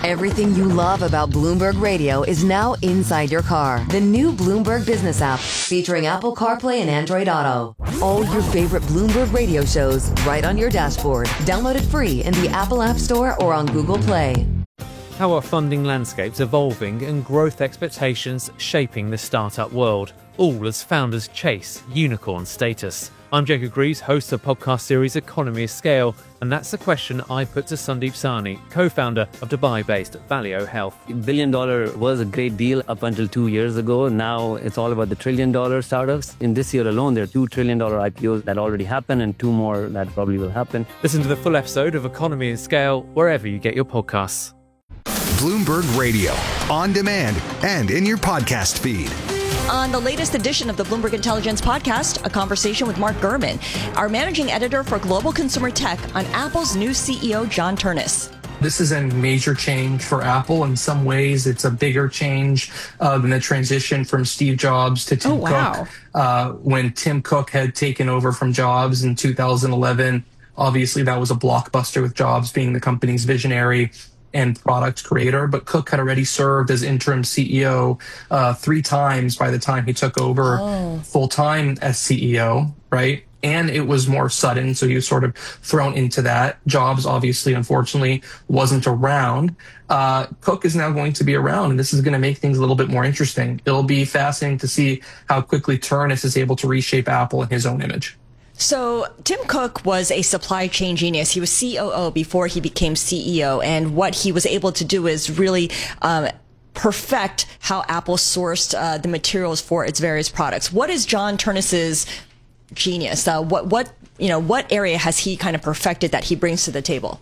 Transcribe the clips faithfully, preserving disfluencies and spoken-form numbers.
Everything you love about Bloomberg Radio is now inside your car. The new Bloomberg Business app, featuring Apple CarPlay and Android Auto. All your favorite Bloomberg Radio shows right on your dashboard. Download it free in the Apple App Store or on Google Play. How are funding landscapes evolving and growth expectations shaping the startup world, all as founders chase unicorn status? I'm Jacob Greaves, host of the podcast series Economy of Scale, and that's the question I put to Sandeep Sahni, co-founder of Dubai-based Valeo Health. Billion dollar was a great deal up until two years ago. Now it's all about the trillion dollar startups. In this year alone, there are two trillion dollar I P Os that already happened and two more that probably will happen. Listen to the full episode of Economy of Scale wherever you get your podcasts. Bloomberg Radio, on demand and in your podcast feed. On the latest edition of the Bloomberg Intelligence Podcast, a conversation with Mark Gurman, our managing editor for global consumer tech, on Apple's new C E O, John Ternus. This is a major change for Apple. In some ways, it's a bigger change uh, than the transition from Steve Jobs to Tim oh, wow. Cook. Uh, when Tim Cook had taken over from Jobs in two thousand eleven, obviously that was a blockbuster with Jobs being the company's visionary and product creator, but Cook had already served as interim C E O uh, three times by the time he took over oh. full-time as C E O, right? And it was more sudden, so he was sort of thrown into that. Jobs, obviously, unfortunately, wasn't around. Uh, Cook is now going to be around, and this is going to make things a little bit more interesting. It'll be fascinating to see how quickly Ternus is able to reshape Apple in his own image. So Tim Cook was a supply chain genius. He was C O O before he became C E O. And what he was able to do is really um, perfect how Apple sourced uh, the materials for its various products. What is John Ternus's genius? Uh, what, what, you know, what area has he kind of perfected that he brings to the table?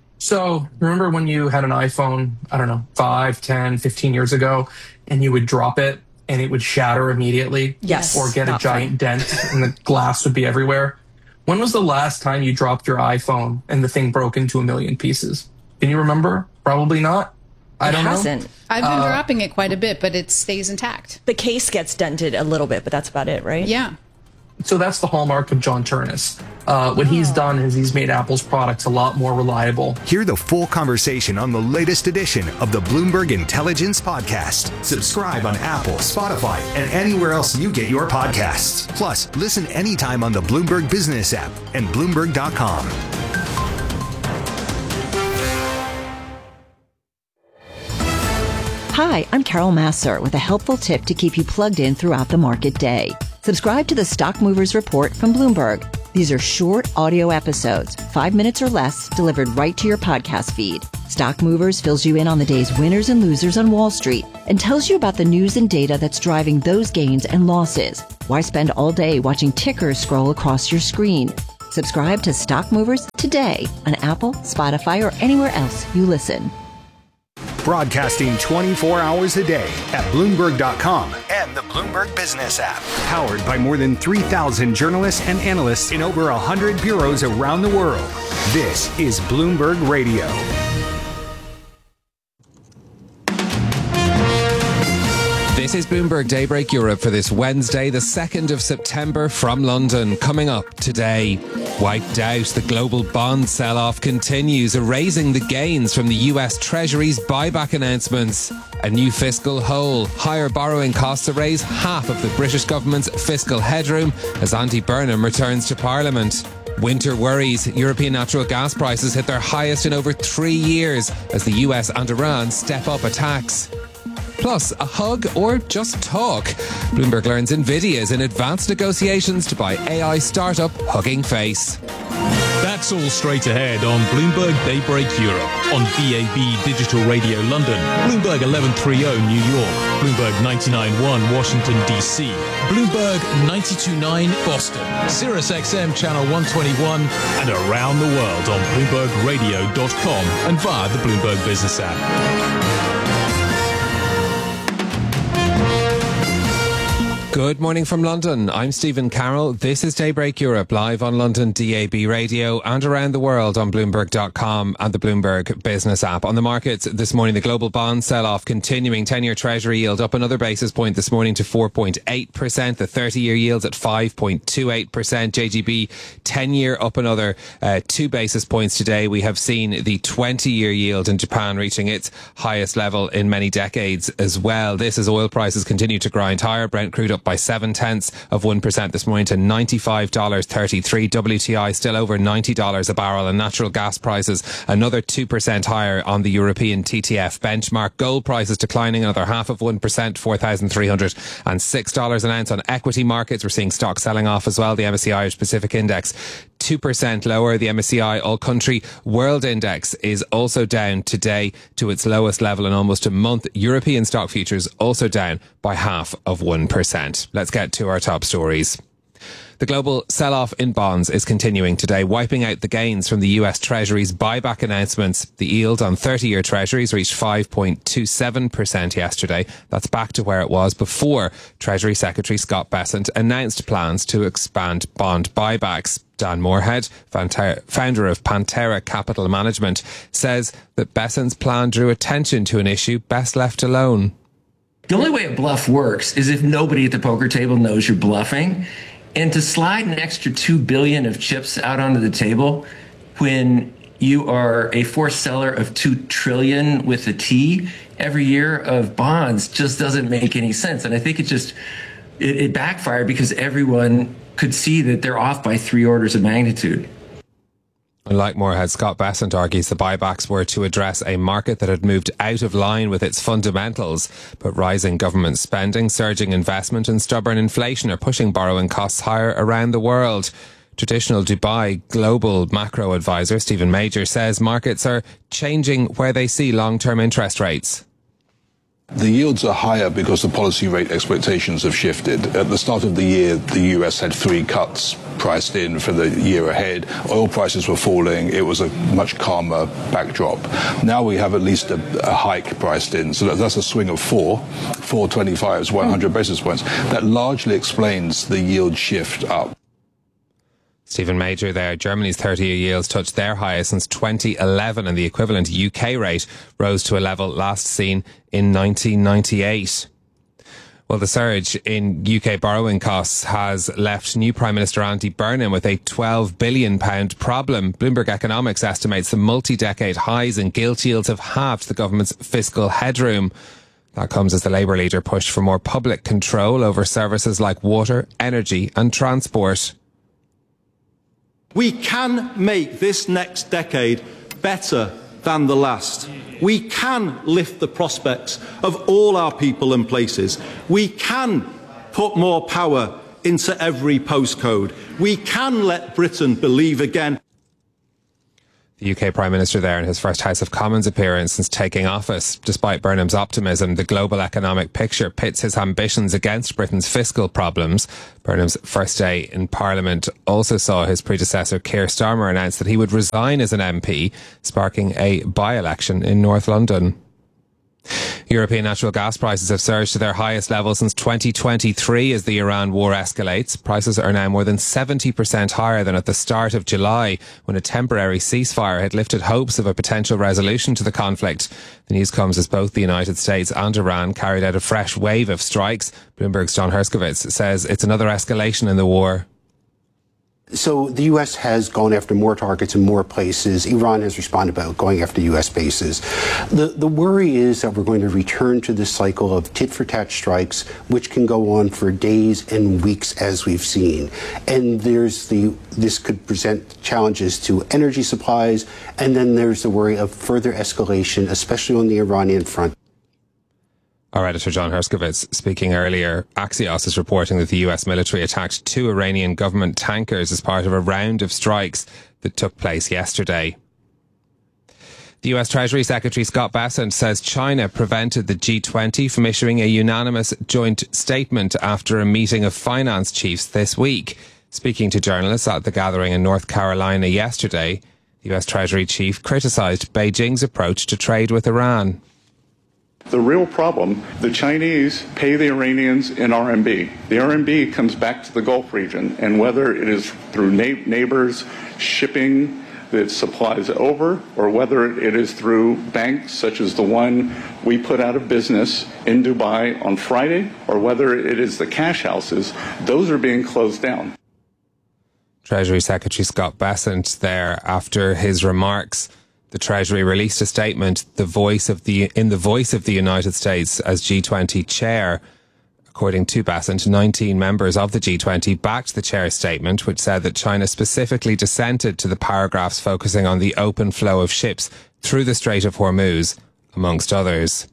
So remember when you had an iPhone, I don't know, five, ten, fifteen years ago, and you would drop it and it would shatter immediately, yes, or get a giant dent and the glass would be everywhere. When was the last time you dropped your iPhone and the thing broke into a million pieces? Can you remember? Probably not. I don't it hasn't. know. I've been uh, dropping it quite a bit, but it stays intact. The case gets dented a little bit, but that's about it, right? Yeah. So that's the hallmark of John Ternus. Uh, what oh. he's done is he's made Apple's products a lot more reliable. Hear the full conversation on the latest edition of the Bloomberg Intelligence Podcast. Subscribe on Apple, Spotify, and anywhere else you get your podcasts. Plus, listen anytime on the Bloomberg Business app and Bloomberg dot com. Hi, I'm Carol Massar with a helpful tip to keep you plugged in throughout the market day. Subscribe to the Stock Movers Report from Bloomberg. These are short audio episodes, five minutes or less, delivered right to your podcast feed. Stock Movers fills you in on the day's winners and losers on Wall Street and tells you about the news and data that's driving those gains and losses. Why spend all day watching tickers scroll across your screen? Subscribe to Stock Movers today on Apple, Spotify, or anywhere else you listen. Broadcasting twenty-four hours a day at Bloomberg dot com and the Bloomberg Business app. Powered by more than three thousand journalists and analysts in over one hundred bureaus around the world. This is Bloomberg Radio. This is Bloomberg Daybreak Europe for this Wednesday, the second of September, from London. Coming up today, wiped out, the global bond sell-off continues, erasing the gains from the U S Treasury's buyback announcements. A new fiscal hole, higher borrowing costs erase half of the British government's fiscal headroom as Andy Burnham returns to Parliament. Winter worries, European natural gas prices hit their highest in over three years as the U S and Iran step up attacks. Plus, a hug or just talk. Bloomberg learns Nvidia is in advanced negotiations to buy A I startup Hugging Face. That's all straight ahead on Bloomberg Daybreak Europe, on B A B Digital Radio London, Bloomberg eleven thirty New York, Bloomberg ninety-nine point one Washington, D C, Bloomberg ninety-two point nine Boston, Sirius X M Channel one twenty-one, and around the world on Bloomberg Radio dot com and via the Bloomberg Business app. Good morning from London. I'm Stephen Carroll. This is Daybreak Europe, live on London D A B radio and around the world on Bloomberg dot com and the Bloomberg Business app. On the markets this morning, the global bond sell-off continuing. ten-year Treasury yield up another basis point this morning to four point eight percent. The thirty-year yield's at five point two eight percent. J G B ten-year up another uh, two basis points today. We have seen the twenty-year yield in Japan reaching its highest level in many decades as well. This as oil prices continue to grind higher. Brent crude up by seven tenths of one percent this morning to ninety-five dollars thirty-three. W T I still over ninety dollars a barrel, and natural gas prices another two percent higher on the European T T F benchmark. Gold prices declining another half of one percent, four thousand three hundred six dollars an ounce. On equity markets, we're seeing stocks selling off as well. The M S C I Irish Pacific Index two percent lower. The M S C I All Country World Index is also down today to its lowest level in almost a month. European stock futures also down by half of one percent. Let's get to our top stories. The global sell-off in bonds is continuing today, wiping out the gains from the U S Treasury's buyback announcements. The yield on thirty-year Treasuries reached five point two seven percent yesterday. That's back to where it was before Treasury Secretary Scott Bessent announced plans to expand bond buybacks. Dan Moorhead, founder of Pantera Capital Management, says that Bessent's plan drew attention to an issue best left alone. The only way a bluff works is if nobody at the poker table knows you're bluffing. And to slide an extra two billion dollars of chips out onto the table when you are a forced seller of two trillion dollars with a T every year of bonds just doesn't make any sense. And I think it just, it, it backfired because everyone could see that they're off by three orders of magnitude. Like Moorhead, Scott Bessent argues the buybacks were to address a market that had moved out of line with its fundamentals, but rising government spending, surging investment and stubborn inflation are pushing borrowing costs higher around the world. Traditional Dubai global macro advisor Stephen Major says markets are changing where they see long-term interest rates. The yields are higher because the policy rate expectations have shifted. At the start of the year, the U S had three cuts priced in for the year ahead. Oil prices were falling. It was a much calmer backdrop. Now we have at least a, a hike priced in. So that's a swing of four. four twenty-five is one hundred basis points. That largely explains the yield shift up. Stephen Major there. Germany's thirty-year yields touched their highest since twenty eleven, and the equivalent U K rate rose to a level last seen in nineteen ninety-eight. Well, the surge in U K borrowing costs has left new Prime Minister Andy Burnham with a twelve billion pounds problem. Bloomberg Economics estimates the multi-decade highs in gilt yields have halved the government's fiscal headroom. That comes as the Labour leader pushed for more public control over services like water, energy and transport. We can make this next decade better than the last. We can lift the prospects of all our people and places. We can put more power into every postcode. We can let Britain believe again. The U K Prime Minister there in his first House of Commons appearance since taking office. Despite Burnham's optimism, the global economic picture pits his ambitions against Britain's fiscal problems. Burnham's first day in Parliament also saw his predecessor Keir Starmer announce that he would resign as an M P, sparking a by-election in North London. European natural gas prices have surged to their highest level since twenty twenty-three as the Iran war escalates. Prices are now more than seventy percent higher than at the start of July, when a temporary ceasefire had lifted hopes of a potential resolution to the conflict. The news comes as both the United States and Iran carried out a fresh wave of strikes. Bloomberg's John Herskovitz says it's another escalation in the war. So the U S has gone after more targets in more places. Iran has responded by going after U S bases. The the worry is that we're going to return to this cycle of tit-for-tat strikes, which can go on for days and weeks, as we've seen. And there's the this could present challenges to energy supplies, and then there's the worry of further escalation, especially on the Iranian front. Our editor John Herskovitz speaking earlier. Axios is reporting that the U S military attacked two Iranian government tankers as part of a round of strikes that took place yesterday. The U S Treasury Secretary Scott Bessent says China prevented the G twenty from issuing a unanimous joint statement after a meeting of finance chiefs this week. Speaking to journalists at the gathering in North Carolina yesterday, the U S Treasury chief criticised Beijing's approach to trade with Iran. The real problem, the Chinese pay the Iranians in R M B. The R M B comes back to the Gulf region, and whether it is through na- neighbors shipping the supplies over, or whether it is through banks such as the one we put out of business in Dubai on Friday, or whether it is the cash houses, those are being closed down. Treasury Secretary Scott Bessent there after his remarks. The Treasury released a statement, the voice of the in the voice of the United States as G twenty chair. According to Bessent, nineteen members of the G twenty backed the chair's statement, which said that China specifically dissented to the paragraphs focusing on the open flow of ships through the Strait of Hormuz, amongst others.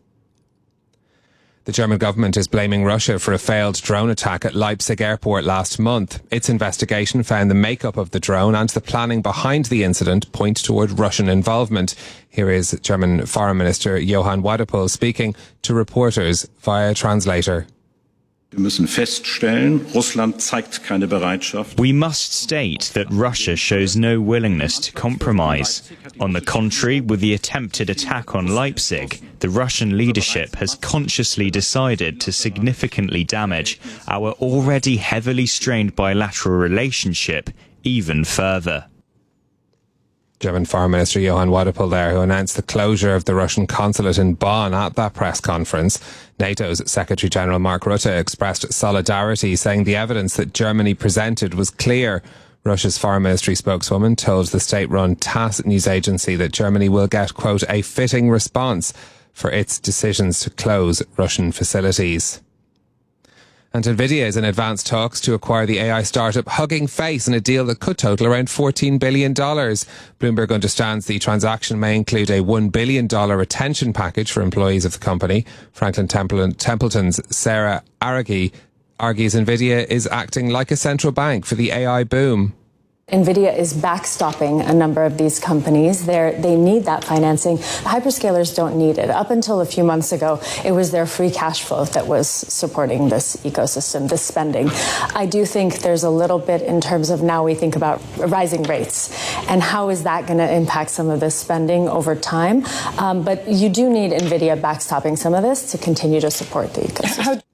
The German government is blaming Russia for a failed drone attack at Leipzig airport last month. Its investigation found the makeup of the drone and the planning behind the incident point toward Russian involvement. Here is German Foreign Minister Johann Wadephul speaking to reporters via translator. Wir müssen feststellen, Russland zeigt keine Bereitschaft. We must state that Russia shows no willingness to compromise. On the contrary, with the attempted attack on Leipzig, the Russian leadership has consciously decided to significantly damage our already heavily strained bilateral relationship even further. German Foreign Minister Johann Wadephul there, who announced the closure of the Russian consulate in Bonn at that press conference. NATO's Secretary General Mark Rutte expressed solidarity, saying the evidence that Germany presented was clear. Russia's Foreign Ministry spokeswoman told the state-run TASS news agency that Germany will get, quote, a fitting response for its decisions to close Russian facilities. And Nvidia is in advanced talks to acquire the A I startup Hugging Face in a deal that could total around fourteen billion dollars. Bloomberg understands the transaction may include a one billion dollars retention package for employees of the company. Franklin Templeton's Sarah Argy argues Nvidia is acting like a central bank for the A I boom. NVIDIA is backstopping a number of these companies. They're, they need that financing. Hyperscalers don't need it. Up until a few months ago, it was their free cash flow that was supporting this ecosystem, this spending. I do think there's a little bit in terms of now we think about rising rates and how is that going to impact some of this spending over time. Um, but you do need NVIDIA backstopping some of this to continue to support the ecosystem.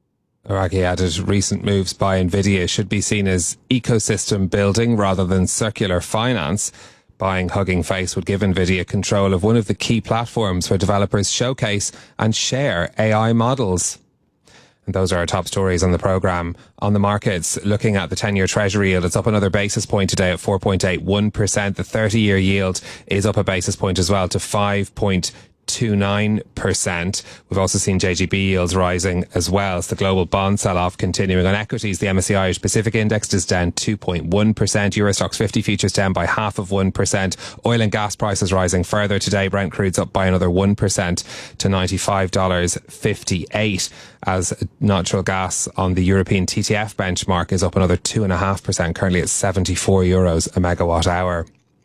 Araki added recent moves by Nvidia should be seen as ecosystem building rather than circular finance. Buying Hugging Face would give Nvidia control of one of the key platforms where developers showcase and share A I models. And those are our top stories on the programme. On the markets, looking at the ten-year Treasury yield, it's up another basis point today at four point eight one percent. The thirty-year yield is up a basis point as well to five point two nine percent. We've also seen J G B yields rising as well as the global bond sell-off continuing. On equities, the M S C I Irish Pacific Index is down two point one percent. Eurostoxx fifty futures down by half of one percent. Oil and gas prices rising further today. Brent crude's up by another one percent to ninety-five dollars fifty-eight, as natural gas on the European T T F benchmark is up another two point five percent, currently at seventy-four euros a megawatt hour.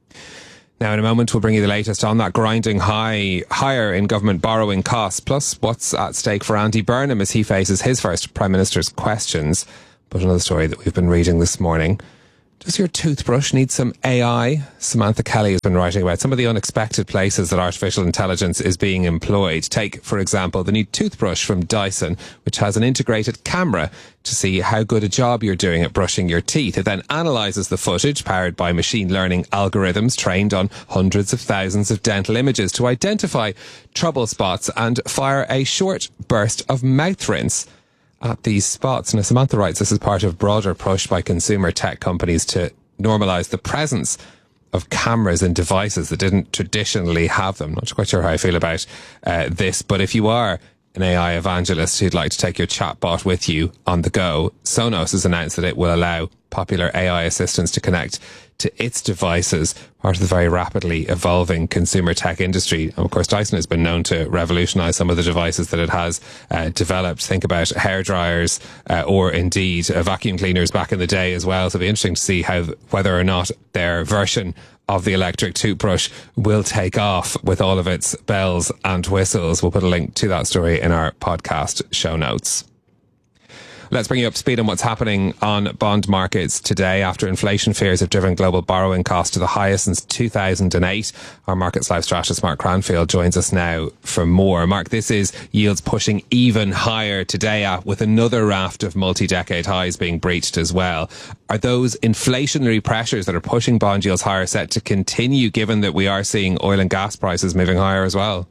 Now, in a moment, we'll bring you the latest on that grinding high, higher in government borrowing costs, plus what's at stake for Andy Burnham as he faces his first Prime Minister's questions. But another story that we've been reading this morning. Does your toothbrush need some A I? Samantha Kelly has been writing about some of the unexpected places that artificial intelligence is being employed. Take, for example, the new toothbrush from Dyson, which has an integrated camera to see how good a job you're doing at brushing your teeth. It then analyses the footage powered by machine learning algorithms trained on hundreds of thousands of dental images to identify trouble spots and fire a short burst of mouth rinse at these spots. And as Samantha writes, this is part of a broader push by consumer tech companies to normalise the presence of cameras in devices that didn't traditionally have them. Not quite sure how I feel about uh, this, but if you are an A I evangelist who'd like to take your chatbot with you on the go, Sonos has announced that it will allow popular A I assistants to connect to its devices, part of the very rapidly evolving consumer tech industry. And of course, Dyson has been known to revolutionise some of the devices that it has uh, developed. Think about hair dryers uh, or indeed uh, vacuum cleaners back in the day as well. So it'll be interesting to see how whether or not their version of the electric toothbrush will take off with all of its bells and whistles. We'll put a link to that story in our podcast show notes. Let's bring you up to speed on what's happening on bond markets today after inflation fears have driven global borrowing costs to the highest since two thousand eight. Our Markets Live strategist Mark Cranfield joins us now for more. Mark, this is yields pushing even higher today uh, with another raft of multi-decade highs being breached as well. Are those inflationary pressures that are pushing bond yields higher set to continue, given that we are seeing oil and gas prices moving higher as well?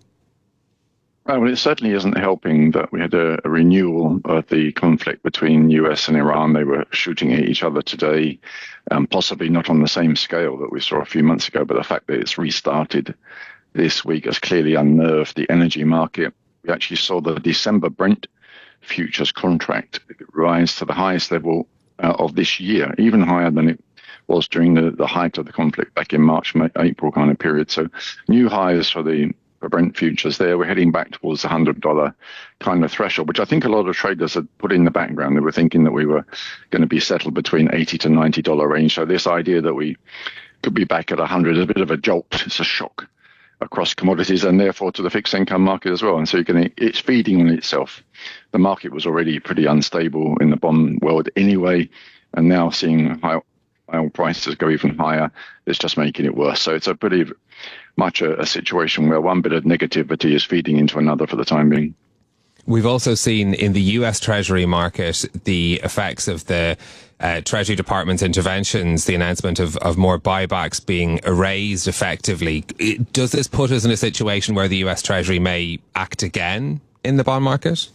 Well, it certainly isn't helping that we had a, a renewal of the conflict between U S and Iran. They were shooting at each other today, um, possibly not on the same scale that we saw a few months ago, but the fact that it's restarted this week has clearly unnerved the energy market. We actually saw the December Brent futures contract rise to the highest level uh, of this year, even higher than it was during the, the height of the conflict back in March, April kind of period. So new highs for the for Brent futures there. We're heading back towards the one hundred dollars kind of threshold, which I think a lot of traders had put in the background. They were thinking that we were going to be settled between eighty to ninety dollars range. So this idea that we could be back at one hundred is a bit of a jolt. It's a shock across commodities and therefore to the fixed income market as well. And so you can, it's feeding on itself. The market was already pretty unstable in the bond world anyway, and now seeing high oil prices go even higher, it's just making it worse. So it's a pretty much a, a situation where one bit of negativity is feeding into another for the time being. We've also seen in the U S Treasury market the effects of the uh, Treasury Department's interventions, the announcement of, of more buybacks being erased effectively. Does this put us in a situation where the U S Treasury may act again in the bond market?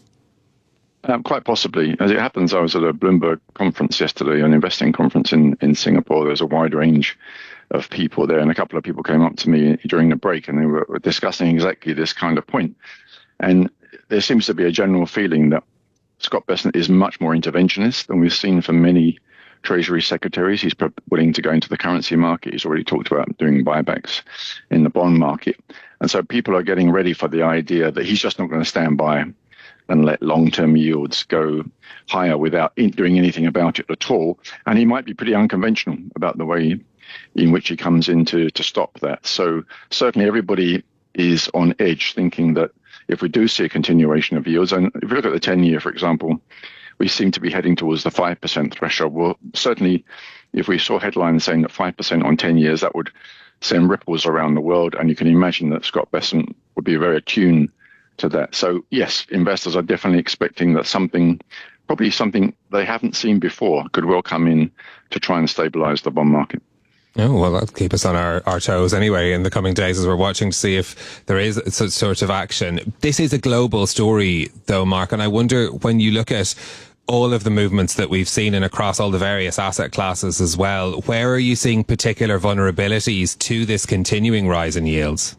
Um, quite possibly. As it happens, I was at a Bloomberg conference yesterday, an investing conference in, in Singapore. There's a wide range of people there, and a couple of people came up to me during the break and they were discussing exactly this kind of point. And there seems to be a general feeling that Scott Bessent is much more interventionist than we've seen from many Treasury secretaries. He's willing to go into the currency market. He's already talked about doing buybacks in the bond market. And so people are getting ready for the idea that he's just not going to stand by and let long-term yields go higher without doing anything about it at all. And he might be pretty unconventional about the way in which he comes in to, to stop that. So certainly everybody is on edge thinking that if we do see a continuation of yields, and if you look at the ten-year, for example, we seem to be heading towards the five percent threshold. Well, certainly if we saw headlines saying that five percent on ten years, that would send ripples around the world. And you can imagine that Scott Bessent would be very attuned to that. So yes, investors are definitely expecting that something, probably something they haven't seen before, could well come in to try and stabilize the bond market. Oh, well, that'll keep us on our, our toes anyway in the coming days as we're watching to see if there is such sort of action. This is a global story, though, Mark, and I wonder when you look at all of the movements that we've seen and across all the various asset classes as well, where are you seeing particular vulnerabilities to this continuing rise in yields?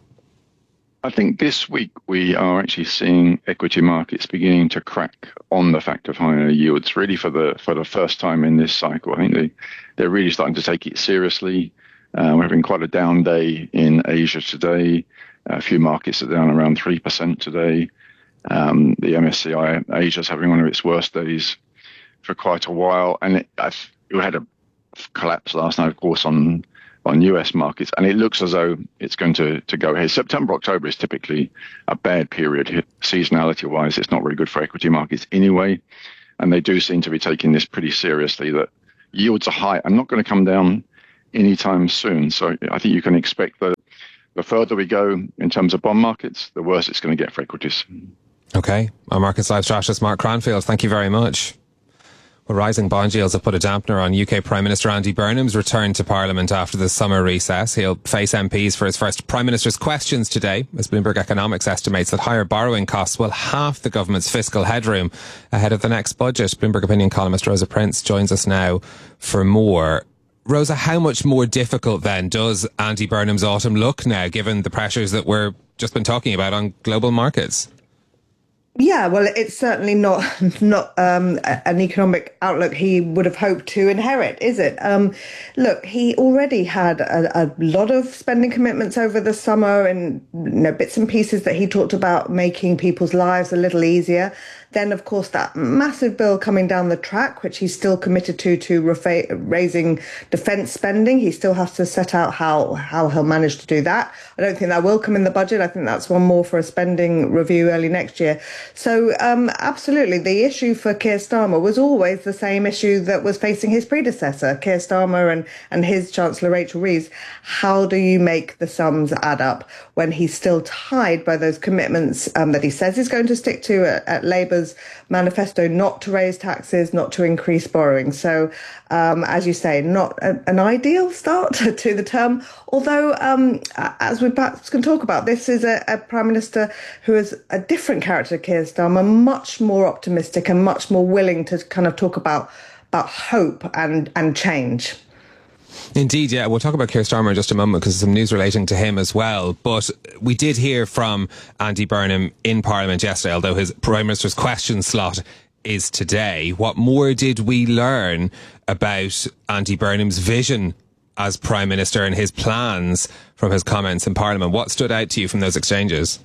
I think this week we are actually seeing equity markets beginning to crack on the fact of higher yields, really for the for the first time in this cycle. I think they, they're really starting to take it seriously. Uh, we're having quite a down day in Asia today. A few markets are down around three percent today. Um, the M S C I Asia is having one of its worst days for quite a while. And it, I've, it had a collapse last night, of course, on on U S markets, and it looks as though it's going to, to go ahead. September, October is typically a bad period. Seasonality-wise, it's not really good for equity markets anyway, and they do seem to be taking this pretty seriously, that yields are high and not going to come down anytime soon. So I think you can expect that the further we go in terms of bond markets, the worse it's going to get for equities. Okay. Our Markets Live strategist, Mark Cranfield, thank you very much. Well, rising bond yields have put a dampener on U K Prime Minister Andy Burnham's return to Parliament after the summer recess. He'll face M Ps for his first Prime Minister's questions today, as Bloomberg Economics estimates that higher borrowing costs will halve the government's fiscal headroom ahead of the next budget. Bloomberg opinion columnist Rosa Prince joins us now for more. Rosa, how much more difficult then does Andy Burnham's autumn look now, given the pressures that we're just been talking about on global markets? Yeah, well, it's certainly not not um, an economic outlook he would have hoped to inherit, is it? Um, look, he already had a, a lot of spending commitments over the summer and, you know, bits and pieces that he talked about making people's lives a little easier. Then, of course, that massive bill coming down the track, which he's still committed to, to refa- raising defence spending. He still has to set out how, how he'll manage to do that. I don't think that will come in the budget. I think that's one more for a spending review early next year. So um, absolutely, the issue for Keir Starmer was always the same issue that was facing his predecessor, Keir Starmer and, and his Chancellor Rachel Reeves. How do you make the sums add up when he's still tied by those commitments um, that he says he's going to stick to at, at Labour's manifesto, not to raise taxes, not to increase borrowing? So, um, as you say, not a, an ideal start to the term, although, um, as we perhaps can talk about, this is a, a Prime Minister who is a different character to Keir Starmer, much more optimistic and much more willing to kind of talk about, about hope and, and change. Indeed, yeah. We'll talk about Keir Starmer in just a moment because there's some news relating to him as well. But we did hear from Andy Burnham in Parliament yesterday, although his Prime Minister's question slot is today. What more did we learn about Andy Burnham's vision as Prime Minister and his plans from his comments in Parliament? What stood out to you from those exchanges?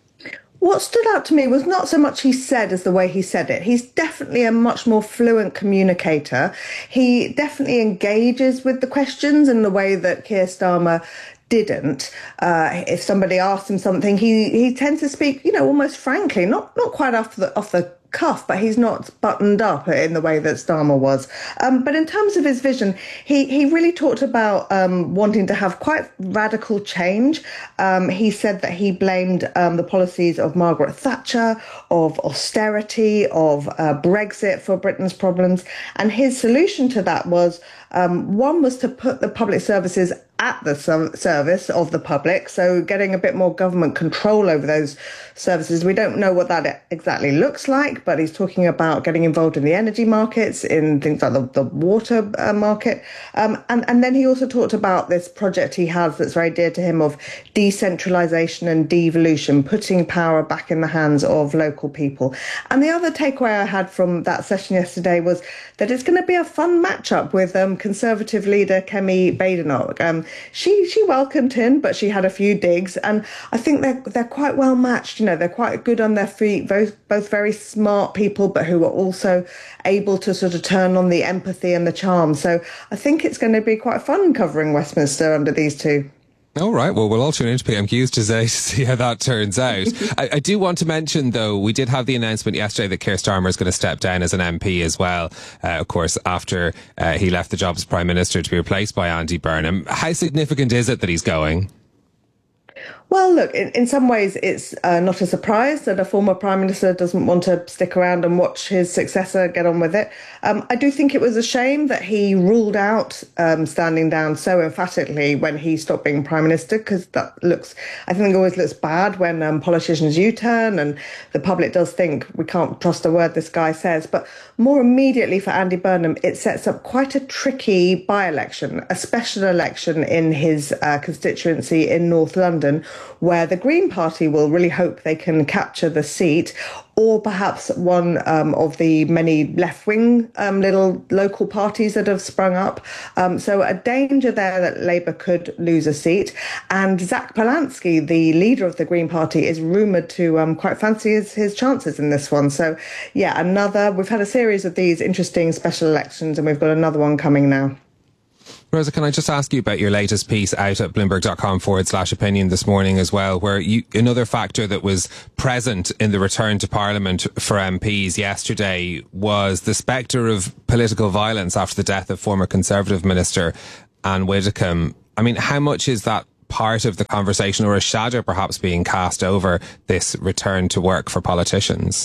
What stood out to me was not so much he said as the way he said it. He's definitely a much more fluent communicator. He definitely engages with the questions in the way that Keir Starmer didn't. Uh, if somebody asked him something, he, he tends to speak, you know, almost frankly, not, not quite off the, off the cuff, but he's not buttoned up in the way that Starmer was. Um, but in terms of his vision, he, he really talked about um, wanting to have quite radical change. Um, he said that he blamed um, the policies of Margaret Thatcher, of austerity, of uh, Brexit for Britain's problems. And his solution to that was, um, one was to put the public services at the service of the public, so getting a bit more government control over those services. We don't know what that exactly looks like, but he's talking about getting involved in the energy markets, in things like the, the water uh, market. Um, and, and then he also talked about this project he has that's very dear to him of decentralisation and devolution, putting power back in the hands of local people. And the other takeaway I had from that session yesterday was that it's going to be a fun matchup with um, Conservative leader Kemi Badenoch. Um, She she welcomed him, but she had a few digs, and I think they're they're quite well matched. You know, they're quite good on their feet, both both very smart people, but who are also able to sort of turn on the empathy and the charm. So I think it's going to be quite fun covering Westminster under these two. All right. Well, we'll all tune into P M Qs today to see how that turns out. I, I do want to mention, though, we did have the announcement yesterday that Keir Starmer is going to step down as an M P as well, uh, of course, after uh, he left the job as Prime Minister to be replaced by Andy Burnham. How significant is it that he's going? Well, look, in, in some ways, it's uh, not a surprise that a former Prime Minister doesn't want to stick around and watch his successor get on with it. Um, I do think it was a shame that he ruled out um, standing down so emphatically when he stopped being Prime Minister, because that looks, I think it always looks bad when um, politicians U-turn and the public does think we can't trust a word this guy says. But more immediately for Andy Burnham, it sets up quite a tricky by-election, a special election in his uh, constituency in North London, where the Green Party will really hope they can capture the seat, or perhaps one um, of the many left-wing um, little local parties that have sprung up. Um, so a danger there that Labour could lose a seat. And Zach Polanski, the leader of the Green Party, is rumoured to um, quite fancy his, his chances in this one. So, yeah, another, we've had a series of these interesting special elections, and we've got another one coming now. Rosa, can I just ask you about your latest piece out at bloomberg.com forward slash opinion this morning as well, where you, another factor that was present in the return to Parliament for M Ps yesterday was the spectre of political violence after the death of former Conservative Minister Anne Widdecombe. I mean, how much is that part of the conversation, or a shadow perhaps being cast over this return to work for politicians?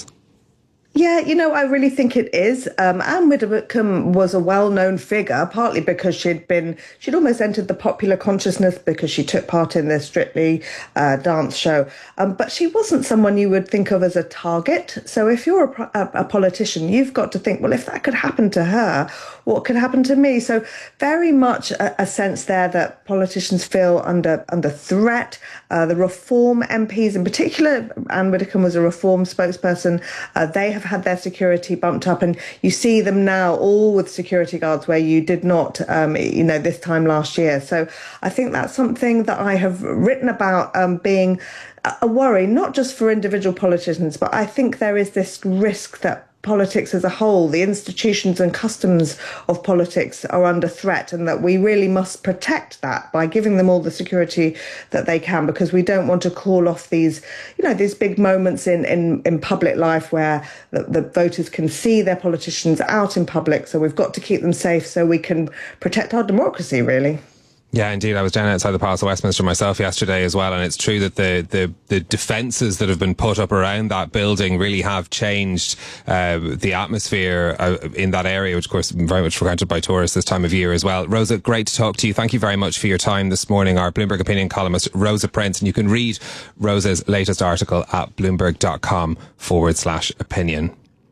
Yeah, you know, I really think it is. Um, Anne Widdecombe was a well-known figure, partly because she'd been, she'd almost entered the popular consciousness because she took part in the Strictly uh, dance show. Um, but she wasn't someone you would think of as a target. So if you're a, a, a politician, you've got to think, well, if that could happen to her, what could happen to me? So very much a, a sense there that politicians feel under under threat. Uh, the Reform M Ps in particular, Anne Widdecombe was a Reform spokesperson. Uh, they have had their security bumped up, and you see them now all with security guards where you did not, um, you know, this time last year. So I think that's something that I have written about um, being a worry, not just for individual politicians, but I think there is this risk that politics as a whole, the institutions and customs of politics are under threat, and that we really must protect that by giving them all the security that they can, because we don't want to call off these, you know, these big moments in, in, in public life where the, the voters can see their politicians out in public. So we've got to keep them safe so we can protect our democracy, really. Yeah, indeed. I was down outside the Palace of Westminster myself yesterday as well, and it's true that the the, the defences that have been put up around that building really have changed uh, the atmosphere uh, in that area, which of course very much frequented by tourists this time of year as well. Rosa, great to talk to you. Thank you very much for your time this morning. Our Bloomberg opinion columnist, Rosa Prince, and you can read Rosa's latest article at bloomberg.com forward slash opinion.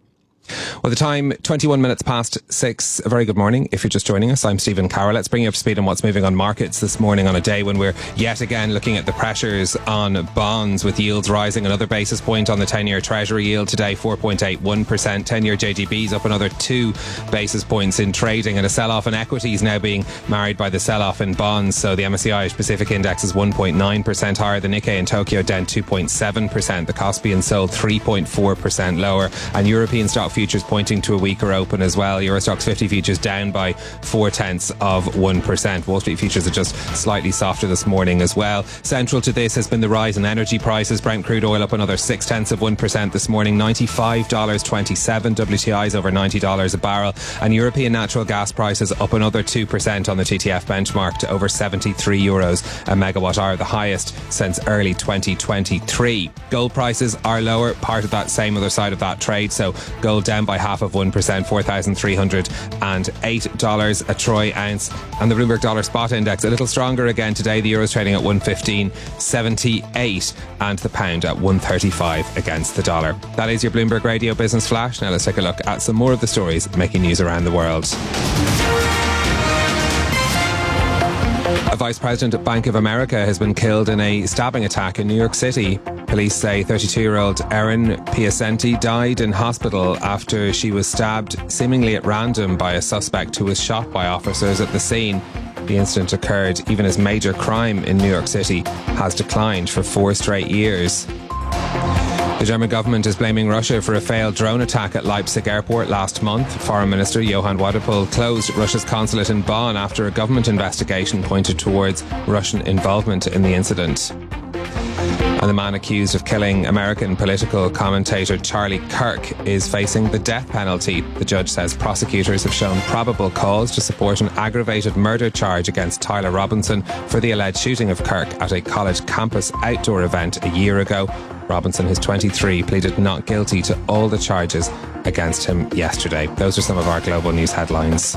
Well, the time, twenty-one minutes past six. A very good morning. If you're just joining us, I'm Stephen Carroll. Let's bring you up to speed on what's moving on markets this morning on a day when we're yet again looking at the pressures on bonds, with yields rising another basis point on the ten-year Treasury yield today, four point eight one percent. ten-year J G B's up another two basis points in trading, and a sell-off in equities now being married by the sell-off in bonds. So the M S C I Pacific Index is one point nine percent higher. The Nikkei in Tokyo down two point seven percent. The Kospi in Seoul three point four percent lower. And European stock futures pointing to a weaker open as well. Euro Stoxx fifty futures down by four tenths of one percent. Wall Street futures are just slightly softer this morning as well. Central to this has been the rise in energy prices. Brent crude oil up another six tenths of one percent this morning, ninety-five dollars twenty-seven. W T I is over ninety dollars a barrel. And European natural gas prices up another two percent on the T T F benchmark to over seventy-three euros a megawatt hour, the highest since early twenty twenty-three. Gold prices are lower, part of that same other side of that trade. So gold down by half of one percent, four thousand three hundred eight dollars a troy ounce. And the Bloomberg Dollar Spot Index a little stronger again today. The euro's trading at one fifteen seventy-eight and the pound at one thirty-five against the dollar. That is your Bloomberg Radio Business Flash. Now let's take a look at some more of the stories making news around the world. A vice president at Bank of America has been killed in a stabbing attack in New York City. Police say thirty-two-year-old Erin Piacenti died in hospital after she was stabbed seemingly at random by a suspect who was shot by officers at the scene. The incident occurred even as major crime in New York City has declined for four straight years. The German government is blaming Russia for a failed drone attack at Leipzig airport last month. Foreign Minister Johann Wadephul closed Russia's consulate in Bonn after a government investigation pointed towards Russian involvement in the incident. And the man accused of killing American political commentator Charlie Kirk is facing the death penalty. The judge says prosecutors have shown probable cause to support an aggravated murder charge against Tyler Robinson for the alleged shooting of Kirk at a college campus outdoor event a year ago. Robinson, who's twenty-three, pleaded not guilty to all the charges against him yesterday. Those are some of our global news headlines.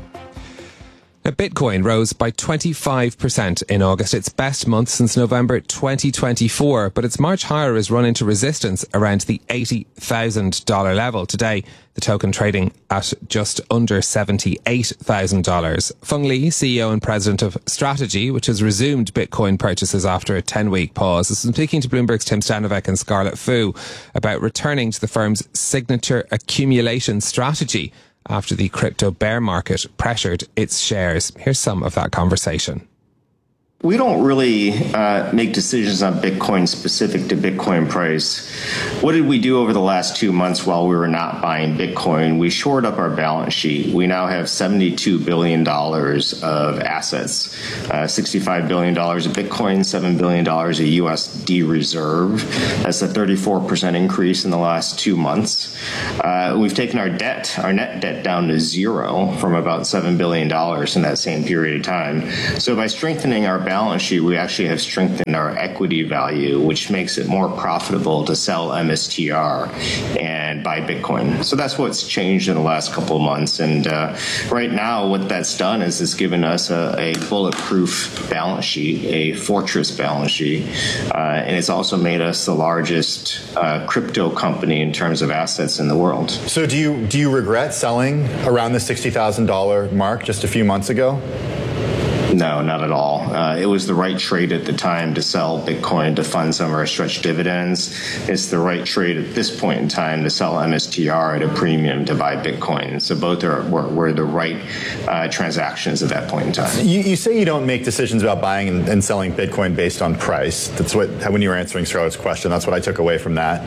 Bitcoin rose by twenty-five percent in August, its best month since November twenty twenty-four, but its March higher has run into resistance around the eighty thousand dollars level. Today, the token trading at just under seventy-eight thousand dollars. Feng Li, C E O and President of Strategy, which has resumed Bitcoin purchases after a ten-week pause, is speaking to Bloomberg's Tim Stanovic and Scarlett Fu about returning to the firm's signature accumulation strategy after the crypto bear market pressured its shares. Here's some of that conversation. We don't really uh, make decisions on Bitcoin specific to Bitcoin price. What did we do over the last two months while we were not buying Bitcoin? We shored up our balance sheet. We now have seventy-two billion dollars of assets, uh, sixty-five billion dollars of Bitcoin, seven billion dollars of U S D reserve. That's a thirty-four percent increase in the last two months. Uh, we've taken our debt, our net debt down to zero from about seven billion dollars in that same period of time. So by strengthening our balance sheet, we actually have strengthened our equity value, which makes it more profitable to sell M S T R and buy Bitcoin. So that's what's changed in the last couple of months. And uh, right now, what that's done is it's given us a, a bulletproof balance sheet, a fortress balance sheet, uh, and it's also made us the largest uh, crypto company in terms of assets in the world. So do you do you regret selling around the sixty thousand dollars mark just a few months ago? No, not at all. Uh, it was the right trade at the time to sell Bitcoin to fund some of our stretch dividends. It's the right trade at this point in time to sell M S T R at a premium to buy Bitcoin. So both are were, were the right uh, transactions at that point in time. You, you say you don't make decisions about buying and, and selling Bitcoin based on price. That's what, when you were answering Scarlett's question, that's what I took away from that.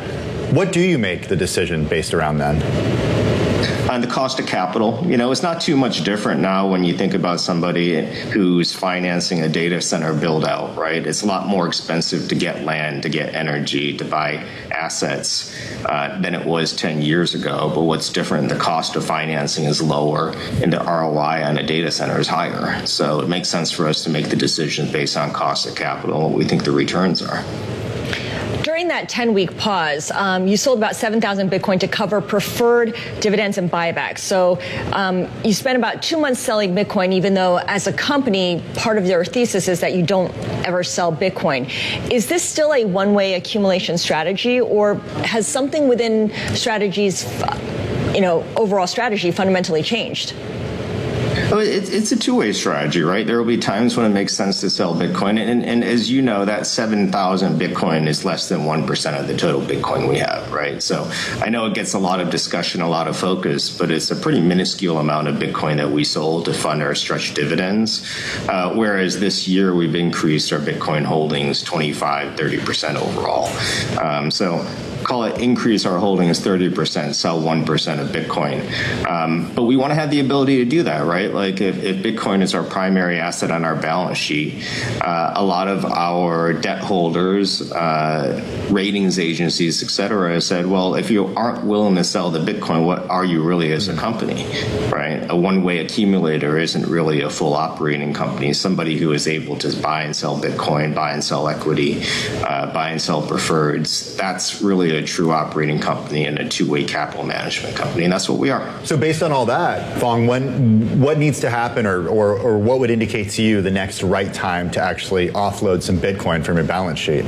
What do you make the decision based around then? On the cost of capital, you know, it's not too much different now when you think about somebody who's financing a data center build out, right? It's a lot more expensive to get land, to get energy, to buy assets uh, than it was ten years ago. But what's different, the cost of financing is lower and the R O I on a data center is higher. So it makes sense for us to make the decision based on cost of capital and what we think the returns are. During that ten-week pause, um, you sold about seven thousand Bitcoin to cover preferred dividends and buybacks. So um, you spent about two months selling Bitcoin, even though as a company, part of your thesis is that you don't ever sell Bitcoin. Is this still a one-way accumulation strategy, or has something within Strategy's, you know, overall strategy fundamentally changed? Well, it's, it's a two-way strategy, right? There will be times when it makes sense to sell Bitcoin. And, and as you know, that seven thousand Bitcoin is less than one percent of the total Bitcoin we have, right? So I know it gets a lot of discussion, a lot of focus, but it's a pretty minuscule amount of Bitcoin that we sold to fund our stretch dividends. Uh, whereas this year we've increased our Bitcoin holdings twenty-five, thirty percent overall. Um, so call it increase our holdings thirty percent, sell one percent of Bitcoin. Um, but we want to have the ability to do that, right? Like if, if Bitcoin is our primary asset on our balance sheet, uh, a lot of our debt holders, uh, ratings agencies, et cetera, said, well, if you aren't willing to sell the Bitcoin, what are you really as a company, right? A one-way accumulator isn't really a full operating company. Somebody who is able to buy and sell Bitcoin, buy and sell equity, uh, buy and sell preferreds, that's really a true operating company and a two-way capital management company, and that's what we are. So based on all that, Phong, when, what needs to happen or, or, or what would indicate to you the next right time to actually offload some Bitcoin from your balance sheet?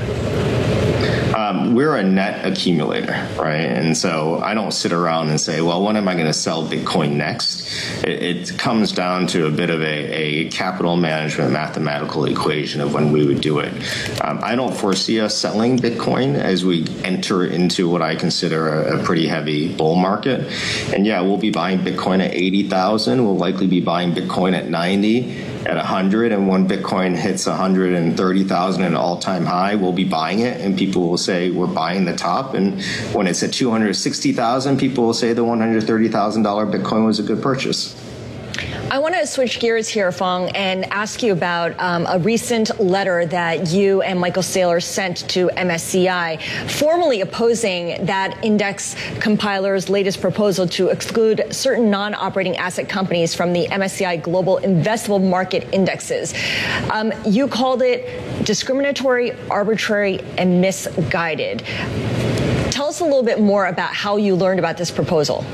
Um, we're a net accumulator, right? And so I don't sit around and say, well, when am I going to sell Bitcoin next? It, it comes down to a bit of a, a capital management mathematical equation of when we would do it. Um, I don't foresee us selling Bitcoin as we enter into what I consider a, a pretty heavy bull market. And yeah, we'll be buying Bitcoin at eighty thousand. We'll likely be buying Bitcoin at ninety, at one hundred, and when Bitcoin hits one hundred thirty thousand, an all-time high, we'll be buying it, and people will say we're buying the top. And when it's at two hundred sixty thousand, people will say the one hundred thirty thousand dollars Bitcoin was a good purchase. I want to switch gears here, Phong, and ask you about um, a recent letter that you and Michael Saylor sent to M S C I, formally opposing that index compiler's latest proposal to exclude certain non-operating asset companies from the M S C I Global Investable Market Indexes. Um, you called it discriminatory, arbitrary, and misguided. Tell us a little bit more about how you learned about this proposal.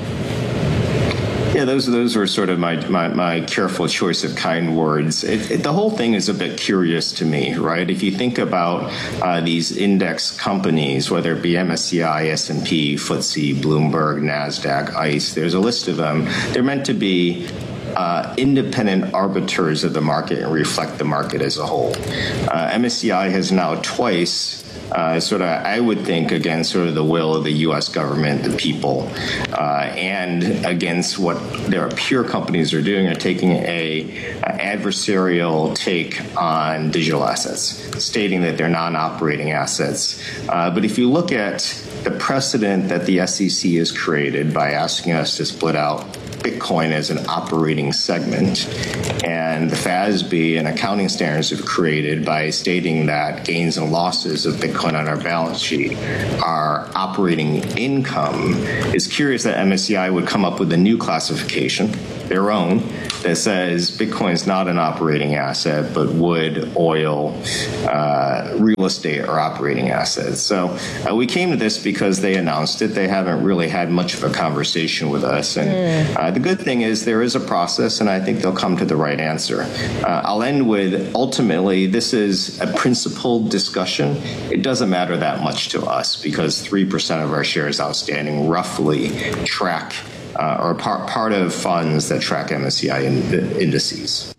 Yeah, those those were sort of my, my, my careful choice of kind words. It, it, the whole thing is a bit curious to me, right? If you think about uh, these index companies, whether it be M S C I, S and P, F T S E, Bloomberg, NASDAQ, ICE, there's a list of them. They're meant to be Uh, independent arbiters of the market and reflect the market as a whole. Uh, M S C I has now twice Uh, sort of, I would think, against sort of the will of the U S government, the people, uh, and against what their peer companies are doing, are taking a, a adversarial take on digital assets, stating that they're non-operating assets. Uh, but if you look at the precedent that the S E C has created by asking us to split out Bitcoin as an operating segment, and the F A S B and accounting standards have created by stating that gains and losses of Bitcoin on our balance sheet are operating income, it's curious that M S C I would come up with a new classification, their own, that says Bitcoin is not an operating asset, but wood, oil, uh, real estate are operating assets. So uh, we came to this because they announced it. They haven't really had much of a conversation with us. And uh, the good thing is there is a process, and I think they'll come to the right answer. Uh, I'll end with, ultimately, this is a principled discussion. It doesn't matter that much to us because three percent of our shares outstanding roughly track Uh, or part part of funds that track M S C I in, indices.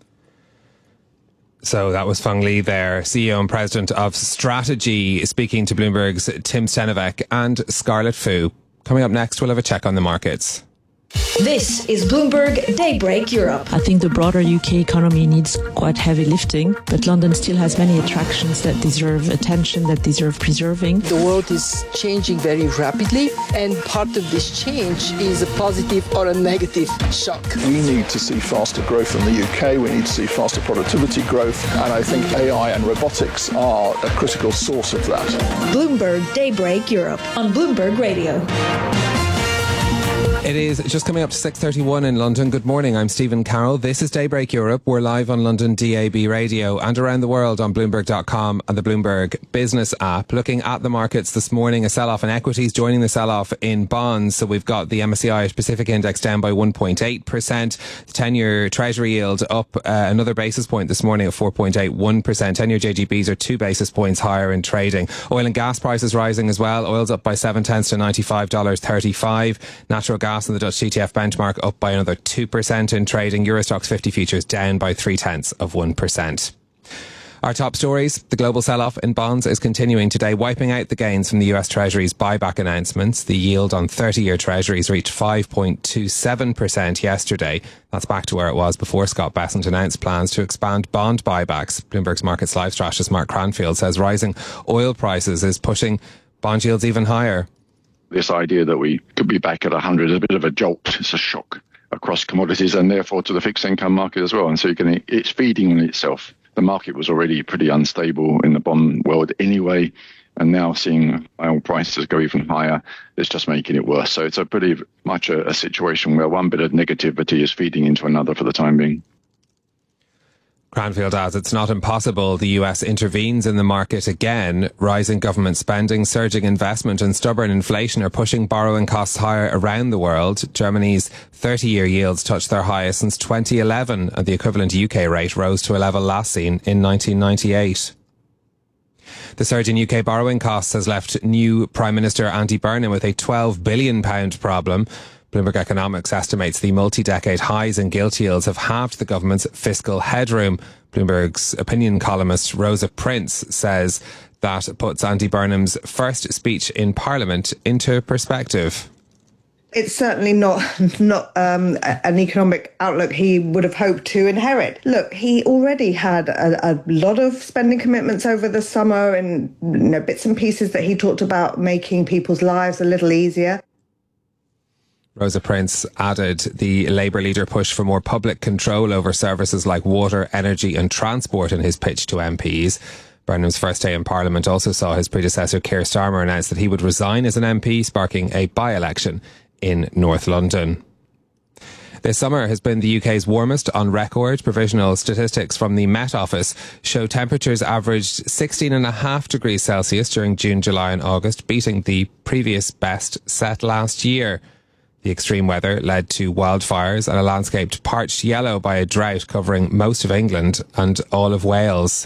So that was Phong Le there, C E O and President of Strategy, speaking to Bloomberg's Tim Stenovec and Scarlett Fu. Coming up next, we'll have a check on the markets. This is Bloomberg Daybreak Europe. I think the broader U K economy needs quite heavy lifting, but London still has many attractions that deserve attention, that deserve preserving. The world is changing very rapidly, and part of this change is a positive or a negative shock. We need to see faster growth in the U K. We need to see faster productivity growth, and I think A I and robotics are a critical source of that. Bloomberg Daybreak Europe on Bloomberg Radio. It is just coming up to six thirty-one in London. Good morning, I'm Stephen Carroll. This is Daybreak Europe. We're live on London D A B radio and around the world on Bloomberg dot com and the Bloomberg Business app. Looking at the markets this morning, a sell-off in equities, joining the sell-off in bonds. So we've got the M S C I Pacific Index down by one point eight percent. The ten-year Treasury yield up uh, another basis point this morning at four point eight one percent. ten-year J G Bs are two basis points higher in trading. Oil and gas prices rising as well. Oil's up by seven tenths to ninety-five dollars thirty-five. Natural gas and the Dutch T T F benchmark up by another two percent in trading. Euro Stoxx fifty futures down by three tenths of one percent. Our top stories. The global sell-off in bonds is continuing today, wiping out the gains from the U S Treasury's buyback announcements. The yield on thirty-year Treasuries reached five point two seven percent yesterday. That's back to where it was before Scott Bessent announced plans to expand bond buybacks. Bloomberg's Markets Live strategist Mark Cranfield says rising oil prices is pushing bond yields even higher. This idea that we could be back at one hundred is a bit of a jolt. It's a shock across commodities and therefore to the fixed income market as well. And so you can, it's feeding on itself. The market was already pretty unstable in the bond world anyway. And now seeing oil prices go even higher, it's just making it worse. So it's a pretty much a, a situation where one bit of negativity is feeding into another for the time being. Cranfield adds it's not impossible the U S intervenes in the market again. Rising government spending, surging investment and stubborn inflation are pushing borrowing costs higher around the world. Germany's thirty-year yields touched their highest since twenty eleven, and the equivalent U K rate rose to a level last seen in nineteen ninety-eight. The surge in U K borrowing costs has left new Prime Minister Andy Burnham with a twelve billion pounds problem. Bloomberg Economics estimates the multi-decade highs in gilt yields have halved the government's fiscal headroom. Bloomberg's opinion columnist Rosa Prince says that puts Andy Burnham's first speech in Parliament into perspective. It's certainly not not um, an economic outlook he would have hoped to inherit. Look, he already had a, a lot of spending commitments over the summer and you know, bits and pieces that he talked about making people's lives a little easier. Rosa Prince added the Labour leader pushed for more public control over services like water, energy and transport in his pitch to M Ps. Burnham's first day in Parliament also saw his predecessor Keir Starmer announce that he would resign as an M P, sparking a by-election in North London. This summer has been the U K's warmest on record. Provisional statistics from the Met Office show temperatures averaged sixteen point five degrees Celsius during June, July and August, beating the previous best set last year. The extreme weather led to wildfires and a landscape parched yellow by a drought covering most of England and all of Wales.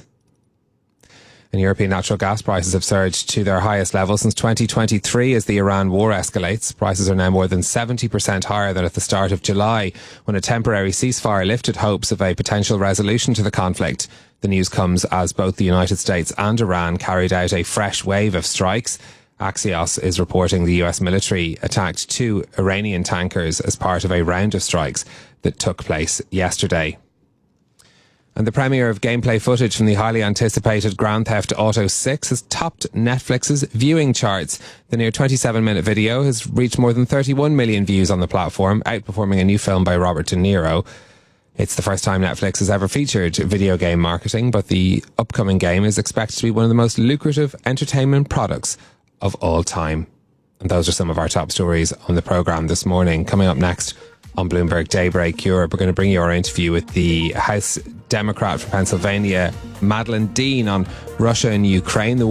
And European natural gas prices have surged to their highest level since twenty twenty-three as the Iran war escalates. Prices are now more than seventy percent higher than at the start of July, when a temporary ceasefire lifted hopes of a potential resolution to the conflict. The news comes as both the United States and Iran carried out a fresh wave of strikes. Axios is reporting the U S military attacked two Iranian tankers as part of a round of strikes that took place yesterday. And the premiere of gameplay footage from the highly anticipated Grand Theft Auto six has topped Netflix's viewing charts. The near twenty-seven minute video has reached more than thirty-one million views on the platform, outperforming a new film by Robert De Niro. It's the first time Netflix has ever featured video game marketing, but the upcoming game is expected to be one of the most lucrative entertainment products of all time. And those are some of our top stories on the programme this morning. Coming up next on Bloomberg Daybreak Europe, we're going to bring you our interview with the House Democrat for Pennsylvania, Madeleine Dean, on Russia and Ukraine. The